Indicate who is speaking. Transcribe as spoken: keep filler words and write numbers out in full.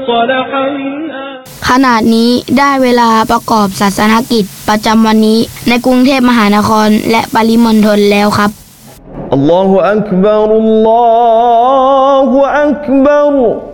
Speaker 1: ขณะนี้ได้เวลาประกอบศาสนกิจประจำวันนี้ในกรุงเทพมหานครและปริมณฑลแล้วครับ
Speaker 2: อัลลอฮฺอักบัรอัลลอฮฺอักบัร